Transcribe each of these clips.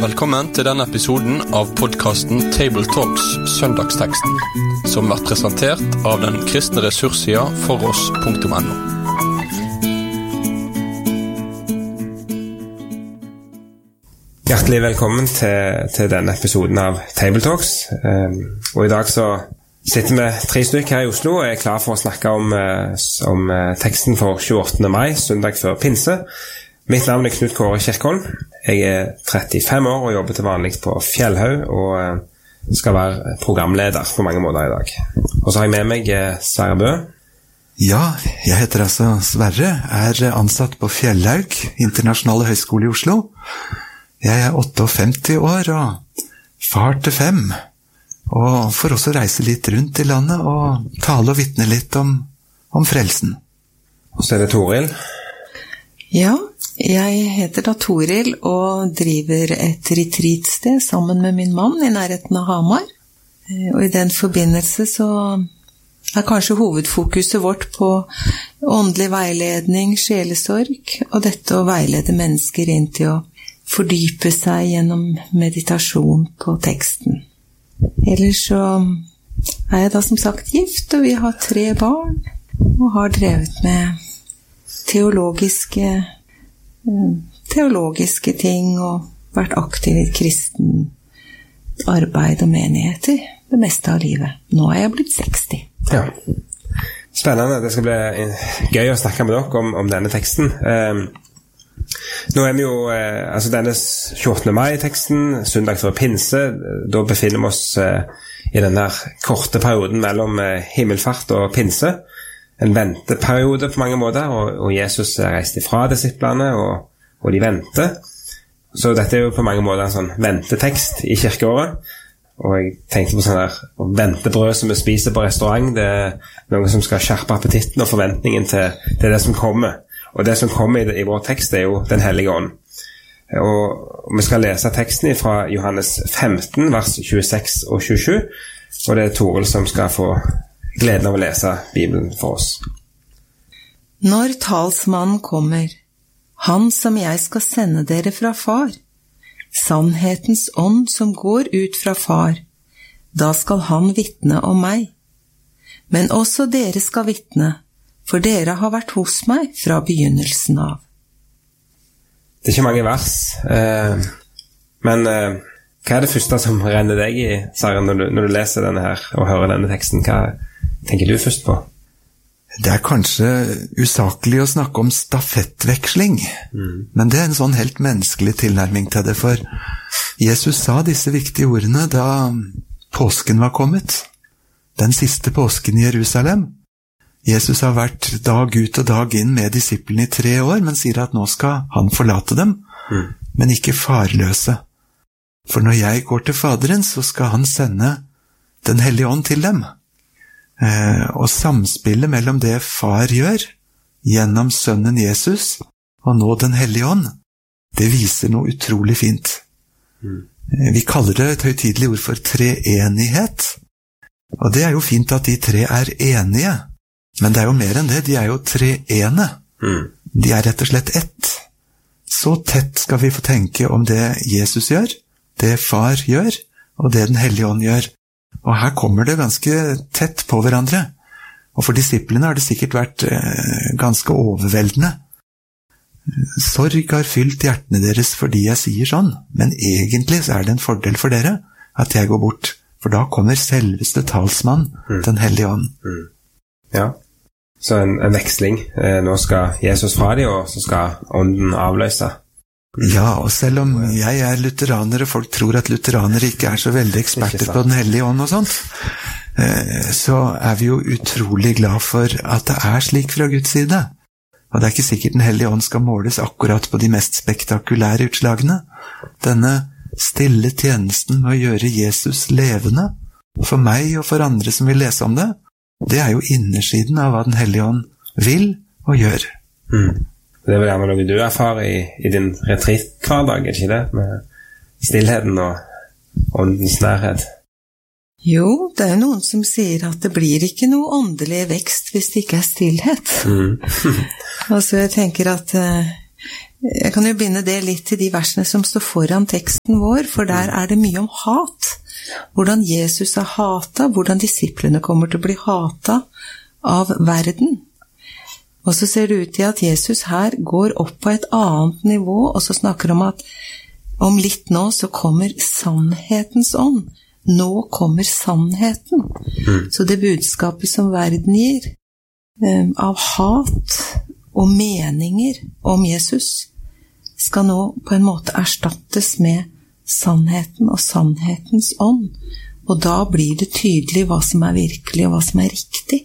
Velkommen til denne episoden av podcasten Table Talks Søndagsteksten, som blir presentert av den kristne ressurssida foross.no. Hjertelig velkommen til denne episoden av Table Talks. Og i dag så sitter vi 3 stykker her i Oslo og er klar for å snakke om teksten for 28. mai, søndag før pinse. Mitt navn er Knut Kåre Kirkholm. Jeg er 35 år og jobber til vanlig på Fjellhaug og skal være programleder på mange måter i dag. Og så har jeg med meg Sverre Bø. Ja, jeg heter altså Sverre, er ansatt på Fjellhaug, internasjonale høyskole i Oslo. Jeg er 58 år og far til 5, og får også reise litt rundt i landet og tale og vitne litt om frelsen. Og så er det Toril. Ja, jeg heter da Toril og driver et retreatsted sammen med min mann i nærheten av Hamar. Og i den forbindelse så er kanskje hovedfokuset vårt på åndelig veiledning, sjelesorg, og dette å veilede mennesker inn til å fordype seg gjennom meditasjon på teksten. Ellers så er jeg da som sagt gift, og vi har 3 barn, og har drevet med teologiske ting og vært aktiv i kristen arbeid og menigheter det meste av livet. Nå er jeg blitt 60. Ja. Spennende. Det skal bli gøy å snakke med dere om denne teksten. Nå er vi jo, altså denne 28. mai-teksten, søndag før pinse, da befinner vi oss i denne korte perioden mellom himmelfart og pinse. En venteperiode på mange måter, og Jesus reiste fra disiplene, og de venter. Så dette er jo på mange måter en sånn ventetekst i kirkeåret. Og jeg tenkte på sånn der ventebrød som vi spiser på restaurant. Det er noe som skal skjerpe appetitten og forventningen til det som kommer. Og det som kommer i vår tekst er jo Den hellige ånd. Og vi skal lese teksten fra Johannes 15, vers 26 og 27. Og det er Toril som skal få gleden av å lese Bibelen for oss. Når talsmannen kommer, han som jeg skal sende dere fra far, sannhetens ånd som går ut fra far, da skal han vitne om meg. Men også dere skal vitne, for dere har vært hos meg fra begynnelsen av. Det er ikke mange vers, men hva er det første som renner deg i, Sara, når du leser denne her og hører denne teksten? Hva tenker du først på? Det er kanskje usaklig å snakke om stafettveksling, men det er en sånn helt menneskelig tilnærming til det, for Jesus sa disse viktige ordene da påsken var kommet, den siste påsken i Jerusalem. Jesus har vært dag ut og dag inn med disiplene i 3 år, men sier at nå skal han forlate dem, men ikke farløse. For når jeg går til Faderen, så skal han sende Den hellige ånd til dem. Og samspillet mellom det far gjør, gjennom sønnen Jesus, og nå Den hellige ånd, det viser noe utrolig fint. Vi kaller det et høytidelig ord for treenighet, og det er jo fint at de 3 er enige, men det er jo mer enn det, de er jo treene. De er rett og slett ett. Så tett skal vi få tenke om det Jesus gjør, det far gjør, og det Den hellige ånd gjør. Og her kommer det ganske tett på hverandre. Og for disiplene har det sikkert vært ganske overveldende. Sorg har fylt hjertene deres fordi jeg sier sånn, men egentlig så er det en fordel for dere at jeg går bort, for da kommer selveste talsmann, Den hellige ånd. Ja, så en veksling. Nå skal Jesus fra dem, og så skal ånden avløse. Ja, og selv om jeg er lutheraner, og folk tror at lutheranere ikke er så veldig eksperter på Den hellige ånd og sånt, så er vi jo utrolig glad for at det er slik fra Guds side. Og det er ikke sikkert Den hellige ånd skal måles akkurat på de mest spektakulære utslagene. Denne stille tjenesten med å gjøre Jesus levende, for meg og for andre som vil lese om det, det er jo innersiden av hva Den hellige ånd vil og gjør. Det er vel gjerne noe du erfarer i din retreat-hverdag, ikke det? Med stillheten og åndens nærhet. Jo, det er noen som sier at det blir ikke noe åndelig vekst hvis det ikke er stillhet. Altså jeg tenker at Jeg kan jo binde det litt til de versene som står foran teksten vår, for der det mye om hat. Hvordan Jesus hatet, hvordan disiplene kommer til å bli hatet av verden. Og så ser det ut til at Jesus her går opp på et annet nivå, og så snakker om at om litt nå så kommer sannhetens ånd. Nå kommer sannheten. Så det budskapet som verden gir, av hat og meninger om Jesus, skal nå på en måte erstattes med sannheten og sannhetens ånd. Og da blir det tydelig hva som virkelig og hva som riktig.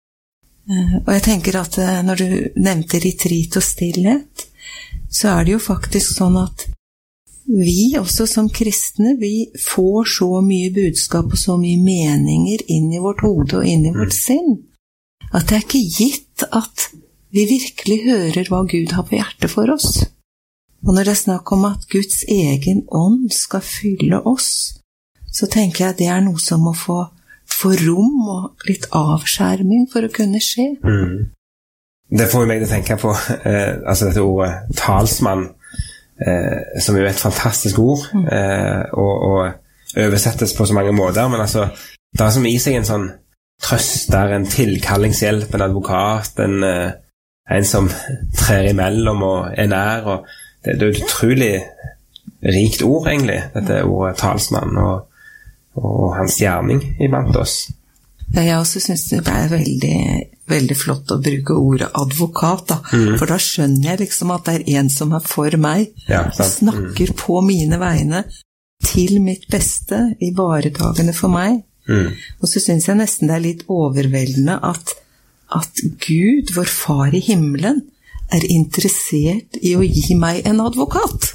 Og jeg tenker at når du nevnte retreat og stillhet, så det jo faktisk sånn at vi også som kristne, vi får så mye budskap og så mye meninger inn i vårt hode og inn i vårt sinn, at det ikke gitt at vi virkelig hører hva Gud har på hjertet for oss. Og når det snakk om at Guds egen ånd skal fylle oss, så tenker jeg at det noe som må få rom og litt avskjerming for å kunne skje. Det får meg til å tenke på altså dette ordet talsmann, som jo et fantastisk ord, og oversettes på så mange måter, men altså, det som i seg en sånn trøster, en tilkallingshjelp, en advokat, en som trer imellom og nær, og det et utrolig rikt ord egentlig, dette ordet talsmann og hans gjerning iblant oss. Ja, jeg også synes det veldig, veldig flott å bruke ordet advokat, da. For da skjønner jeg liksom at det en som for meg, og snakker på mine vegne til mitt beste, ivaretagende for meg. Og så synes jeg nesten det litt overveldende at Gud, vår far i himmelen, interessert i å gi meg en advokat.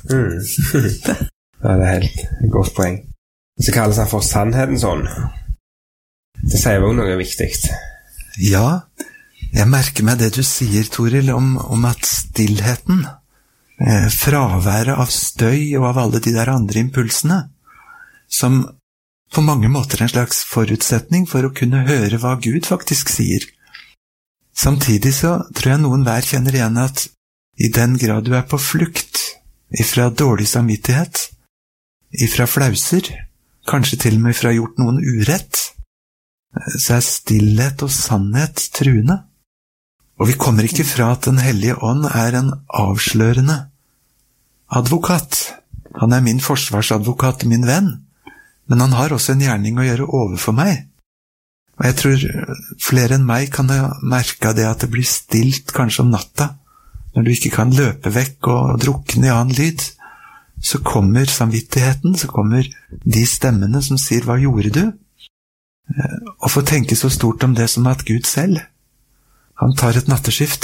Ja, det helt et godt poeng. Så kalles han for sannhetens ånd. Det sier jo noe viktig. Ja, jeg merker meg det du sier, Toril, om at stillheten, fraværet av støy og av alle de der andre impulsene, som på mange måter en slags forutsetning for å kunne høre hva Gud faktisk sier. Samtidig så tror jeg noen hver kjenner igjen at i den grad du på flukt, ifra dårlig samvittighet, ifra flauser, kanskje til og med ifra gjort noen urett, så stillhet og sannhet truende. Og vi kommer ikke fra at Den hellige ånd en avslørende advokat. Han min forsvarsadvokat, min venn, men han har også en gjerning å gjøre overfor meg. Og jeg tror flere enn meg kan ha merket det at det blir stilt kanskje om natta, når du ikke kan løpe vekk og drukne i annen lyd, så kommer samvittigheten, så kommer de stemmene som sier, hva gjorde du? Og få tenke så stort om det som at Gud selv, han tar et natteskift,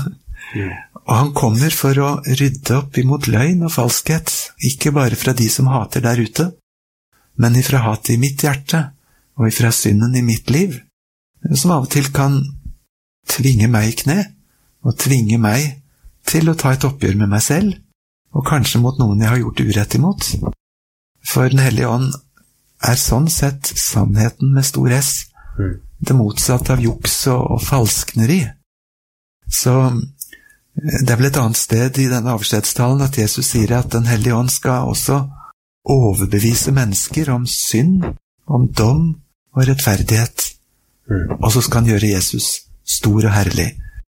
og han kommer for å rydde opp imot løgn og falskhet, ikke bare fra de som hater der ute, men ifra hatet i mitt hjerte, og ifra synden i mitt liv, som av og til kan tvinge meg i kne, og tvinge meg til å ta et oppgjør med meg selv, og kanskje mot noen jeg har gjort urett imot. For Den hellige ånd sånn sett sannheten med stor S, det motsatte av juks og falskneri. Så det vel et annet sted i denne avskjedstalen at Jesus sier at Den hellige ånd skal også overbevise mennesker om synd, om dom og rettferdighet. Og så skal han gjøre Jesus stor og herlig.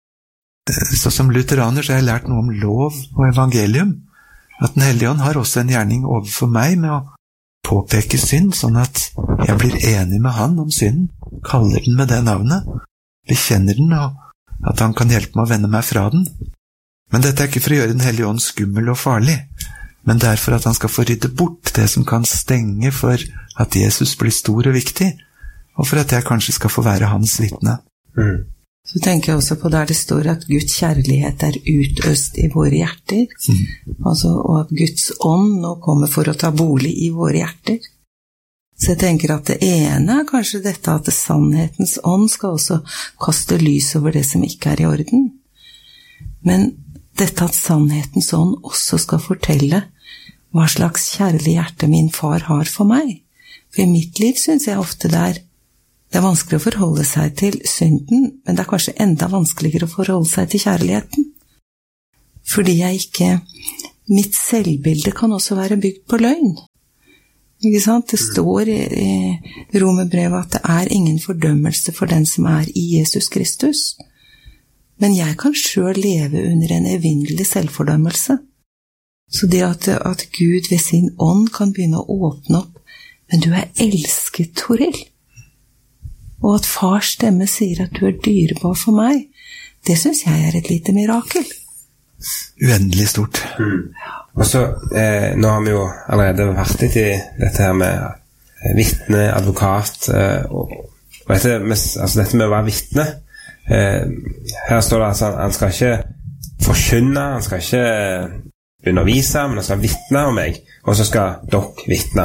Så som lutheraner så har jeg lært noe om lov og evangelium, at Den hellige ånd har også en gjerning overfor meg med å påpeke synd, sånn at jeg blir enig med han om synden, kaller den med det navnet, bekjenner den, og at han kan hjelpe meg å vende meg fra den. Men dette ikke for å gjøre Den hellige ånd skummel og farlig, men det for at han skal få rydde bort det som kan stenge for at Jesus blir stor og viktig, og for at jeg kanskje skal få være hans vitne. Så tenker jeg også på der det står at Guds kjærlighet utøst i våre hjerter, altså, og at Guds ånd nå kommer for å ta bolig i våre hjerter. Så jeg tenker at det ene kanskje dette at sannhetens ånd skal også kaste lys over det som ikke i orden. Men dette at sannhetens ånd også skal fortelle hva slags kjærlig hjerte min far har for meg. For i mitt liv synes jeg ofte det er vanskelig å forholde seg til synden, men det kanskje enda vanskeligere å forholde seg til kjærligheten. fordi mitt selvbilde kan også være bygd på løgn. Ikke sant? Det står i Romerbrevet at det ingen fordømmelse for den som i Jesus Kristus. Men jeg kan selv leve under en evinnelig selvfordømmelse. Så det at Gud ved sin ånd kan begynne å åpne opp, men du elsket, Toril. Og at fars stemme sier at du dyrebar for meg, det synes jeg et lite mirakel. Uendelig stort. Og så, nå har vi jo allerede vært litt i dette her med vittne, advokat, og dette med å være vittne. Her står det at han skal ikke forkynne, han skal ikke undervise, men han skal vittne om meg, og så skal dere vittne.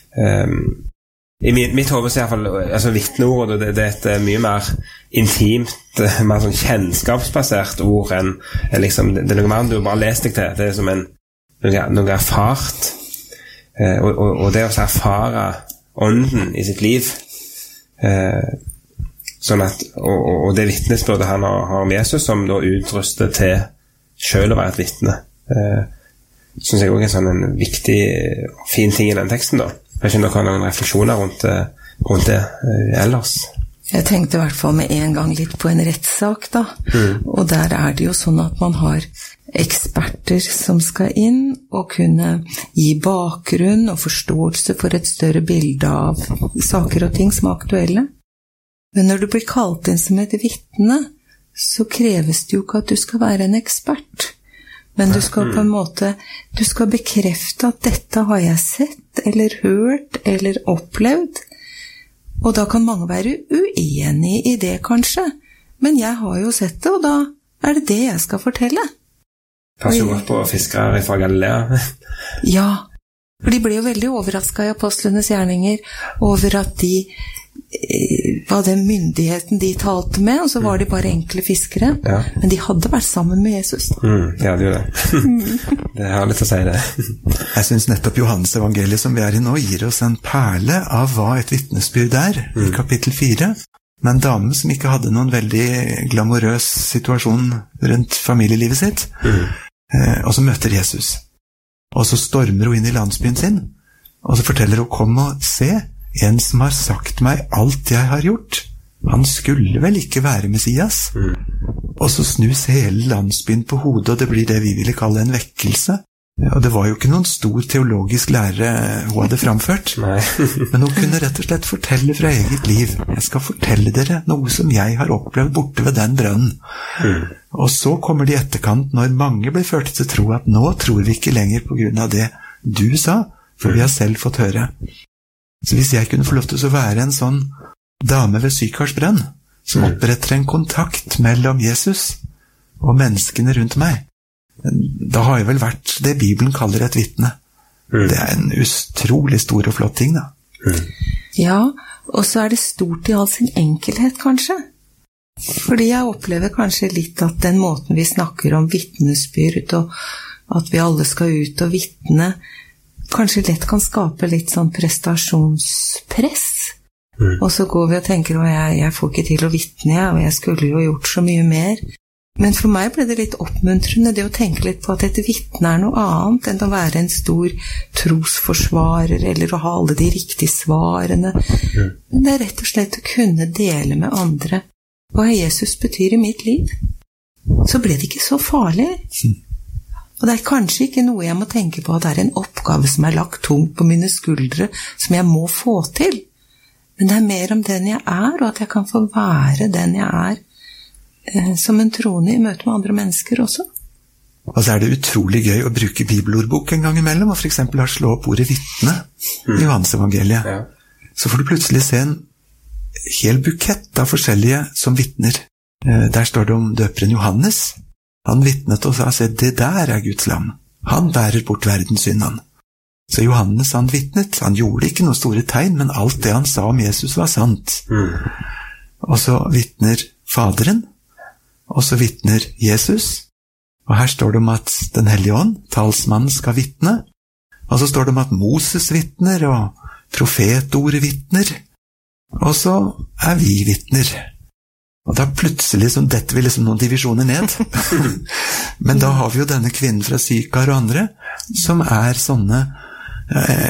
I mitt hoved så i hvert fall, vittneord, det et mye mer intimt, mer sånn kjennskapsbasert ord enn liksom, det noe mer enn du bare leser deg til. Det som noe erfart, og det å erfare ånden i sitt liv, sånn at, og det vittnesbyrdet han har om Jesus, som da utruster til selv å være et vittne, synes jeg også en viktig og fin ting i den teksten da. Jeg vet ikke om dere har noen refleksjoner rundt det ellers. Jeg tenkte i hvert fall med en gang litt på en rettssak da, og der det jo sånn at man har eksperter som skal inn og kunne gi bakgrunn og forståelse for et større bilde av saker og ting som aktuelle. Men når du blir kalt inn som et vittne, så kreves det jo ikke at du skal være en ekspert. Men du skal på en måte, du skal bekrefte at dette har jeg sett, eller hørt, eller opplevd. Og da kan mange være uenige i det kanskje. Men jeg har jo sett det, og da det jeg skal fortelle. Passer jo godt på fiskere fra Galilea. Ja, for de ble jo veldig overrasket i apostlenes gjerninger over at de var den myndigheten de talte med, og så var de bare enkle fiskere. Ja. Men de hadde vært sammen med Jesus. Ja, det gjør det. Det har litt å si det. Jeg synes nettopp Johannes evangeliet som vi i nå gir oss en perle av hva et vittnesbyrd i kapittel 4. Med en dame som ikke hadde noen veldig glamorøs situasjon rundt familielivet sitt, og så møter Jesus. Og så stormer hun inn i landsbyen sin, og så forteller hun, kom og se, en som har sagt meg alt jeg har gjort. Han skulle vel ikke være Messias. Og så snus hele landsbyen på hodet, og det blir det vi ville kalle en vekkelse. Og det var jo ikke noen stor teologisk lære hun hadde framført. Men hun kunne rett og slett fortelle fra eget liv. Jeg skal fortelle dere noe som jeg har opplevd borte ved den brønnen. Og så kommer det i etterkant når mange blir ført til å tro at nå tror vi ikke lenger på grunn av det du sa, for vi har selv fått høre. Så hvis jeg kunne få lov til å være en sånn dame ved Sykars brønn, som oppretter en kontakt mellom Jesus og menneskene rundt meg, da har jeg vel vært det Bibelen kaller et vittne. Det en utrolig stor og flott ting da. Ja, og så det stort i all sin enkelhet kanskje. Fordi jeg opplever kanskje litt at den måten vi snakker om vittnesbyrd, og at vi alle skal ut og vittne, kanskje lett kan skape litt sånn prestasjonspress. Og så går vi og tenker, jeg får ikke til å vittne, og jeg skulle jo gjort så mye mer. Men for meg ble det litt oppmuntrende det å tenke litt på at et vittne noe annet enn å være en stor trosforsvarer, eller å ha alle de riktige svarene. Men det rett og slett å kunne dele med andre hva Jesus betyr i mitt liv. Så ble det ikke så farlig. Og det kanskje ikke noe jeg må tenke på at det en oppgave som lagt tungt på mine skuldre, som jeg må få til. Men det mer om den jeg og at jeg kan få være den jeg som en troende i møte med andre mennesker også. Og så det utrolig gøy å bruke bibelordbok en gang imellom, og for eksempel slå opp ordet vittne i Johannes evangeliet. Så får du plutselig se en hel bukett av forskjellige som vittner. Der står det om døperen Johannes. Han vittnet og sa, se, det der Guds lam. Han bærer bort verdens synd, han. Så Johannes han vittnet. Han gjorde ikke noen store tegn, men alt det han sa om Jesus var sant. Og så vittner Faderen, og så vittner Jesus. Og her står det om at Den hellige ånd, talsmannen, skal vittne. Og så står det om at Moses vittner, og profetordet vittner. Og så vi vittner. Og da plutselig så detter vi liksom noen divisjoner ned. Men da har vi jo denne kvinnen fra Sykar og andre, som er sånne